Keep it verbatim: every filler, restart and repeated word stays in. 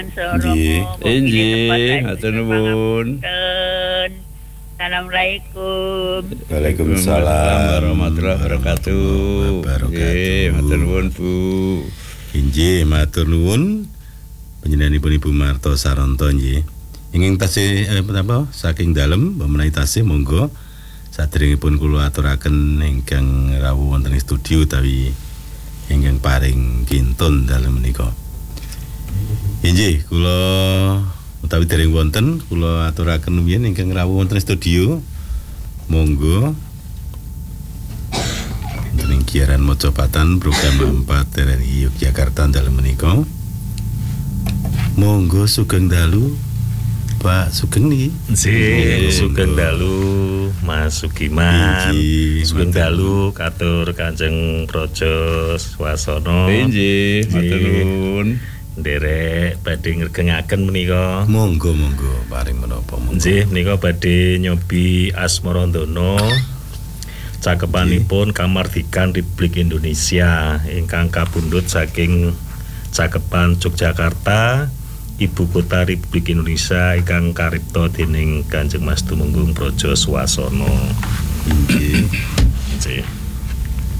Nggih, nggih, matur nuwun. Assalamualaikum. Waalaikumsalam warahmatullahi wabarakatuh. Nggih, matur nuwun Bu. Inggih, matur nuwun. Panjenenganipun Ibu Marto Saronto nggih. Ingin tasih eh, apa saking dalem menawi tasih monggo sadèrèngipun kula aturaken ingkang rawuh wonten ing studio utawi ingkang paring kintun dalem menika. Inggih, kula utawi dereng wonten kula aturaken yen ingkang rawuh wonten studio monggo wonten ing Giaran Mojopatan program empat R R I Yogyakarta dalem menika. Monggo sugeng dalu Pak Sugeng niki. Nggih, sugeng dalu Mas Sugiman. Sugeng dalu katur Kanjeng Praja Swasana. Nggih, matur nuwun. Nderek badhe ngregengaken menika. Monggo monggo paring menapa monggo. Nggih, menika badhe nyobi Asmarandana. Cakepanipun Kamardikan Republik Indonesia ingkang kapundhut saking cakepan Yogyakarta, Ibu Kota Republik Indonesia ingkang karipta dening Kanjeng Mas Tumenggung Praja Swasana. Nggih. Nggih.